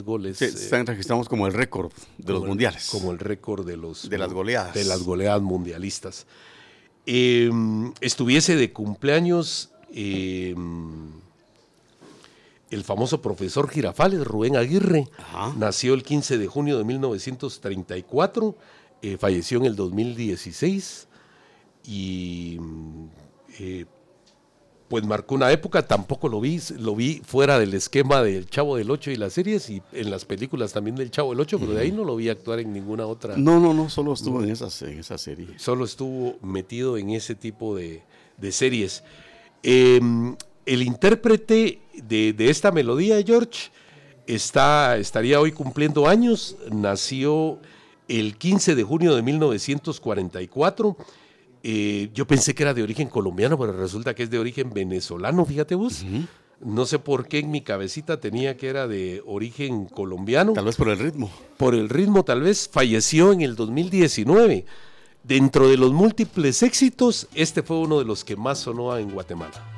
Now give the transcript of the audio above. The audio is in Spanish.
goles. Sí, están registrados como el récord de los mundiales. Como el récord de las goleadas. De las goleadas mundialistas. Estuviese de cumpleaños el famoso profesor Girafales, Rubén Aguirre. Ajá. Nació el 15 de junio de 1934, falleció en el 2016 y pues marcó una época. Tampoco lo vi fuera del esquema del Chavo del Ocho y las series, y en las películas también del Chavo del Ocho, pero de ahí no lo vi actuar en ninguna otra. No, solo estuvo en esa serie. Solo estuvo metido en ese tipo de series. El intérprete de esta melodía, George, estaría hoy cumpliendo años. Nació el 15 de junio de 1944. Yo pensé que era de origen colombiano, pero resulta que es de origen venezolano, fíjate vos. Uh-huh. No sé por qué en mi cabecita tenía que era de origen colombiano. Tal vez por el ritmo. Por el ritmo, tal vez. Falleció en el 2019. Dentro de los múltiples éxitos, este fue uno de los que más sonó en Guatemala.